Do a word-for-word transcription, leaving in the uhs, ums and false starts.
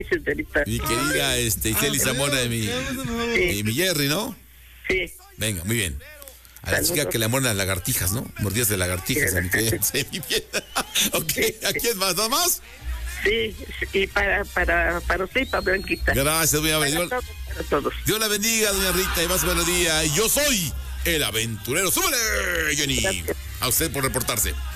señorita. Mi querida este, Iseli Zamora de mi, Sí. mi, mi Jerry, ¿no? Sí. Venga, muy bien. A la Saludos. chica que le amor las lagartijas, ¿no? Mordidas de lagartijas, a mi querida Iseli, bien. Ok, ¿a quién más? ¿Nada más? Sí, y para, para, para usted y para Blanquita. Gracias, doña Para Dios, todos, para todos. Dios la bendiga, doña Rita, y más buenos días. Yo soy el aventurero. ¡Súbele, Johnny! Gracias. A usted por reportarse.